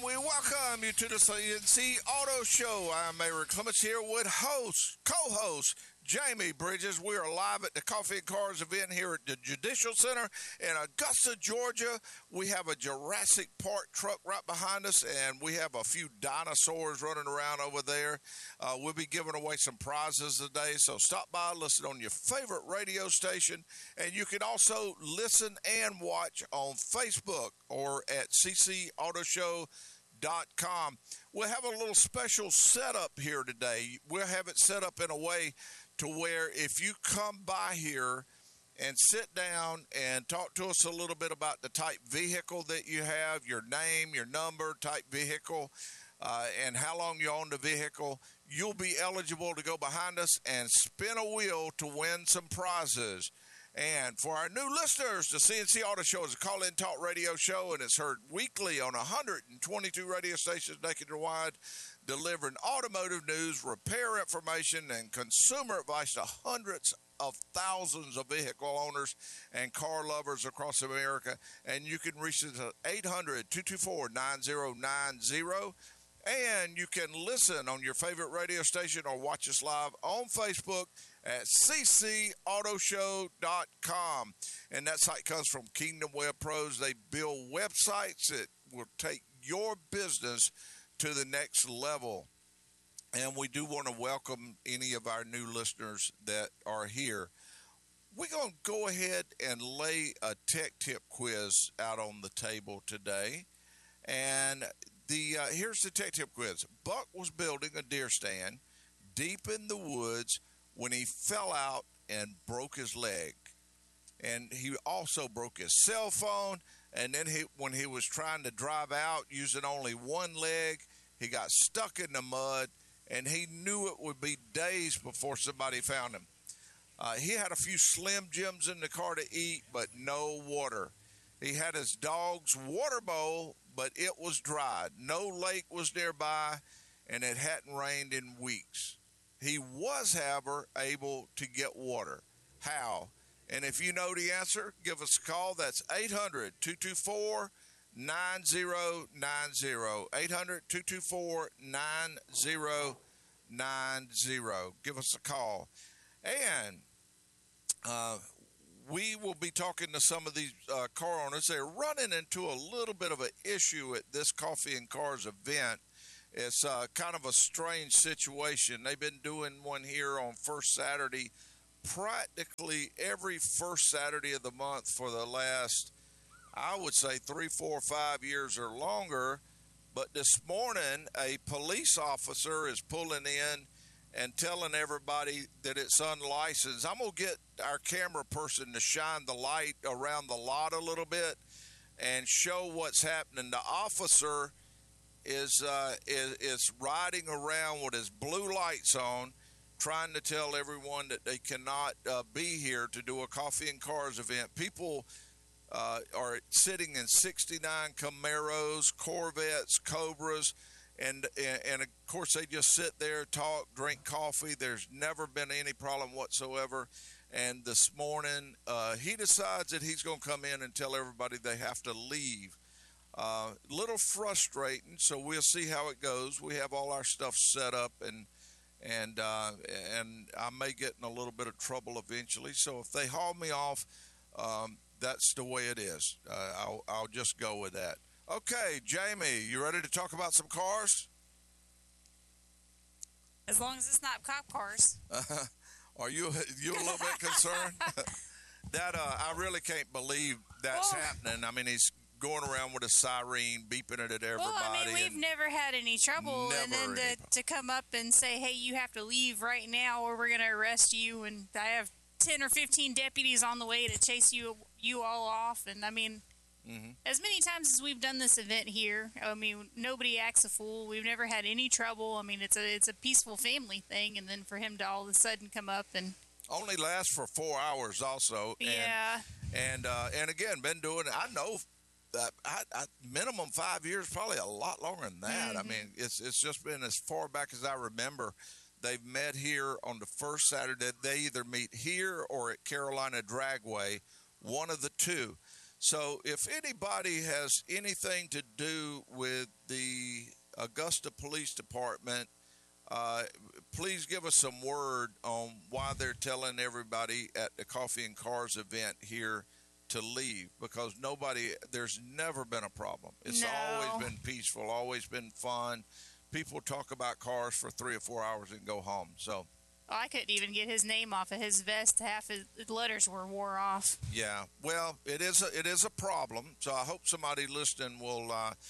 we welcome you to the CNC Auto Show. I'm Aaron Clements here with co-host Jamie Bridges. We are live at the Coffee and Cars event here at the Judicial Center in Augusta, Georgia. We have a Jurassic Park truck right behind us, and we have a few dinosaurs running around over there. We'll be giving away some prizes today, so stop by, listen on your favorite radio station, and you can also listen and watch on Facebook or at ccautoshow.com. We'll have a little special setup here today. We'll have it set up in a way to where if you come by here and sit down and talk to us a little bit about the type vehicle that you have, your name, your number, type vehicle, and how long you own the vehicle, you'll be eligible to go behind us and spin a wheel to win some prizes. And for our new listeners, the CNC Auto Show is a call-in talk radio show, and it's heard weekly on 122 radio stations nationwide, delivering automotive news, repair information, and consumer advice to hundreds of thousands of vehicle owners and car lovers across America. And you can reach us at 800-224-9090. And you can listen on your favorite radio station or watch us live on Facebook at ccautoshow.com. And that site comes from Kingdom Web Pros. They build websites that will take your business to the next level. And we do want to welcome any of our new listeners that are here. We're going to go ahead and lay a tech tip quiz out on the table today. And here's the tech tip quiz. Buck was building a deer stand deep in the woods when he fell out and broke his leg. And he also broke his cell phone. And then when he was trying to drive out using only one leg, he got stuck in the mud, and he knew it would be days before somebody found him. He had a few Slim Jims in the car to eat, but no water. He had his dog's water bowl, but it was dry. No lake was nearby, and it hadn't rained in weeks. He was, however, able to get water. How? And if you know the answer, give us a call. That's 800-224-9090. 800-224-9090. Give us a call. And we will be talking to some of these car owners. They're running into a little bit of an issue at this Coffee and Cars event. It's kind of a strange situation. They've been doing one here on first Saturday, practically every first Saturday of the month for the last, I would say, 3, 4, 5 years or longer. But this morning, a police officer is pulling in and telling everybody that it's unlicensed. I'm going to get our camera person to shine the light around the lot a little bit and show what's happening. The officer is riding around with his blue lights on, trying to tell everyone that they cannot be here to do a Coffee and Cars event. People are sitting in 69 Camaros, Corvettes, Cobras, and of course they just sit there, talk, drink coffee. There's never been any problem whatsoever. And this morning he decides that he's going to come in and tell everybody they have to leave. Little frustrating, so we'll see how it goes. We have all our stuff set up, and I may get in a little bit of trouble eventually. So if they haul me off, that's the way it is. I'll just go with that. Okay, Jamie, you ready to talk about some cars? As long as it's not cop cars. Are you a little bit concerned? That I really can't believe that's happening. I mean, he's going around with a siren, beeping it at everybody. Well, I mean, we've never had any trouble. And then to come up and say, hey, you have to leave right now or we're going to arrest you. And I have 10 or 15 deputies on the way to chase you all off. And, I mean, as many times as we've done this event here, I mean, nobody acts a fool. We've never had any trouble. I mean, it's a peaceful family thing. And then for him to all of a sudden come up and... Only lasts for 4 hours also. Yeah. And again, been doing it. I know I minimum 5 years, probably a lot longer than that. I mean, it's just been as far back as I remember. They've met here on the first Saturday. They either meet here or at Carolina Dragway, one of the two. So if anybody has anything to do with the Augusta Police Department, please give us some word on why they're telling everybody at the Coffee and Cars event here to leave, because there's never been a problem. It's always been peaceful, always been fun. People talk about cars for 3 or 4 hours and go home. So I couldn't even get his name off of his vest. Half his letters were wore off. Yeah, well, it is a problem. So I hope somebody listening will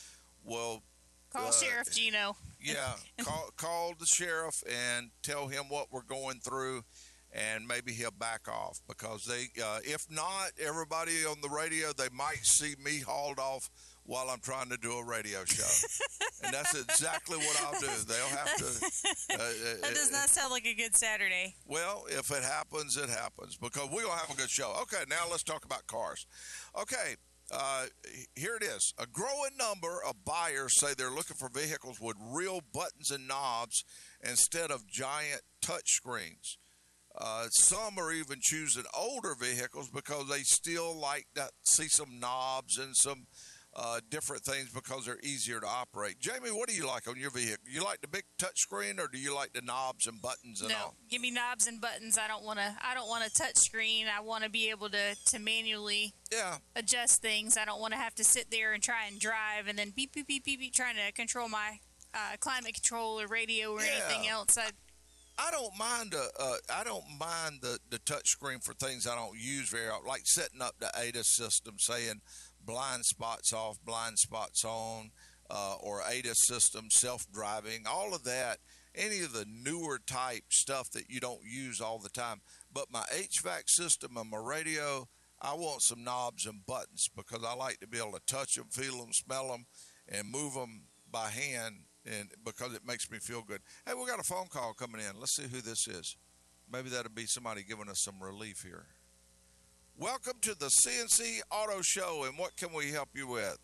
call Sheriff Gino. Yeah, call the sheriff and tell him what we're going through, and maybe he'll back off, because if not, everybody on the radio, they might see me hauled off while I'm trying to do a radio show. And that's exactly what I'll do. They'll have to. That does not sound like a good Saturday. Well, if it happens, it happens, because we're going to have a good show. Okay, now let's talk about cars. Okay, here it is. A growing number of buyers say they're looking for vehicles with real buttons and knobs instead of giant touch screens. Some are even choosing older vehicles because they still like to see some knobs and some different things, because they're easier to operate. Jamie, what do you like on your vehicle? You like the big touch screen, or do you like the knobs and buttons and all? No, give me knobs and buttons. I don't want a touch screen. I want to be able to manually adjust things. I don't want to have to sit there and try and drive and then beep beep beep beep beep trying to control my climate control or radio or anything else. I don't mind the touch screen for things I don't use very often, like setting up the ADAS system, saying blind spots off, blind spots on, or ADAS system, self-driving, all of that, any of the newer type stuff that you don't use all the time. But my HVAC system and my radio, I want some knobs and buttons, because I like to be able to touch them, feel them, smell them, and move them by hand, and because it makes me feel good. Hey, we got a phone call coming in. Let's see who this is. Maybe that'll be somebody giving us some relief here. Welcome to the CNC Auto Show, and what can we help you with?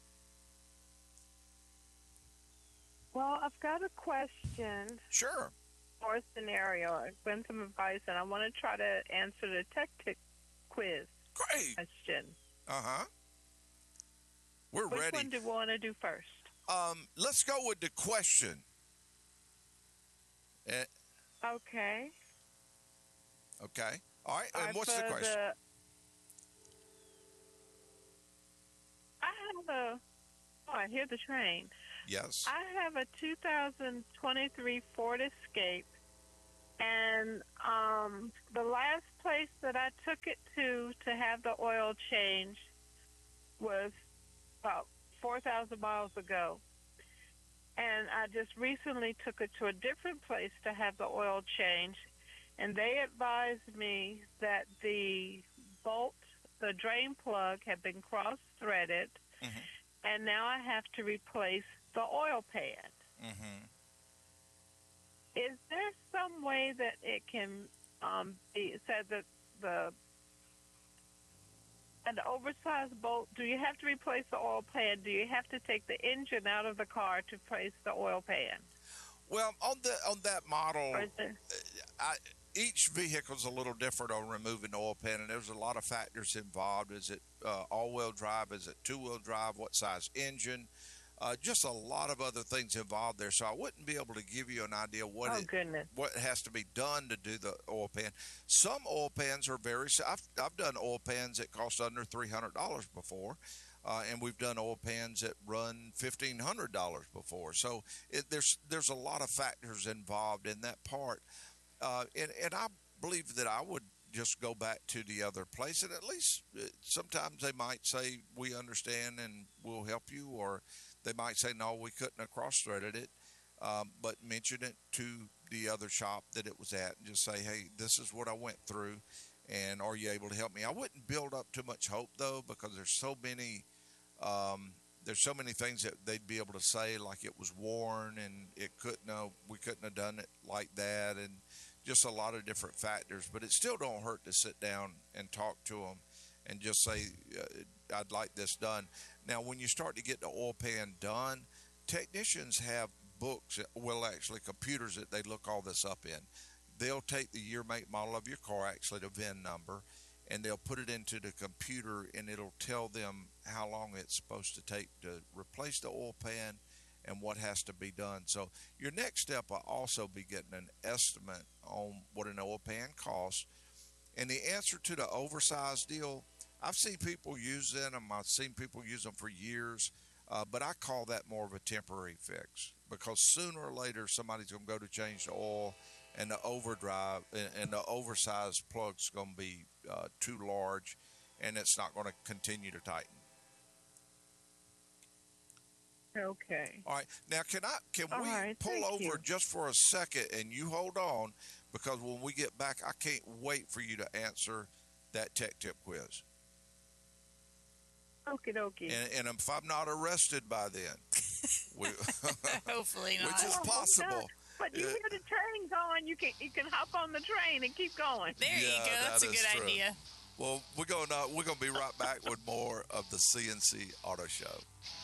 Well, I've got a question. Sure. Or a scenario. I've been some advice, and I want to try to answer the tech quiz. Great. Question. Uh-huh. We're ready. Which one do we want to do first? Let's go with the question. Okay. Okay. All right. And what's the question? I hear the train. Yes. I have a 2023 Ford Escape, and the last place that I took it to have the oil change was about 4,000 miles ago. And I just recently took it to a different place to have the oil change, and they advised me that the bolt, the drain plug, had been cross-threaded, and now I have to replace the oil pan. Is there some way that it can be said that an oversized bolt, do you have to replace the oil pan? Do you have to take the engine out of the car to replace the oil pan? Well, on that model, each vehicle's a little different on removing the oil pan, and there's a lot of factors involved. Is it all-wheel drive? Is it two-wheel drive? What size engine? Just a lot of other things involved there. So I wouldn't be able to give you an idea what has to be done to do the oil pan. Some oil pans are I've done oil pans that cost under $300 before, and we've done oil pans that run $1,500 before. So there's a lot of factors involved in that part. And I believe that I would just go back to the other place, and at least sometimes they might say, we understand and we'll help you, or they might say, no, we couldn't have cross-threaded it, but mention it to the other shop that it was at and just say, hey, this is what I went through, and are you able to help me? I wouldn't build up too much hope, though, because there's so many things that they'd be able to say, like it was worn and we couldn't have done it like that, and just a lot of different factors. But it still don't hurt to sit down and talk to them and just say, I'd like this done. Now, when you start to get the oil pan done, technicians have books, actually computers that they look all this up in. They'll take the year, make, model of your car, actually the VIN number, and they'll put it into the computer, and it'll tell them how long it's supposed to take to replace the oil pan and what has to be done. So your next step will also be getting an estimate on what an oil pan costs. And the answer to the oversized deal, I've seen people using them. I've seen people use them for years, but I call that more of a temporary fix, because sooner or later somebody's going to go to change the oil, and the overdrive and the oversized plug's going to be too large, and it's not going to continue to tighten. Okay. All right. Now, can All we right, pull thank over you. just for a second, and you hold on, because when we get back, I can't wait for you to answer that tech tip quiz. Okie dokie. And if I'm not arrested by then, Hopefully not. which is possible. But you Yeah. hear the train going, you can hop on the train and keep going. There you Yeah, go. That's a that good is true. idea. Well, we're gonna be right back with more of the CNC Auto Show.